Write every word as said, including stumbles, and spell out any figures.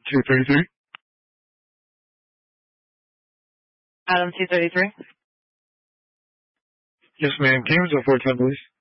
two thirty-three. Adam two thirty-three. Yes, ma'am. Can you result four ten, please?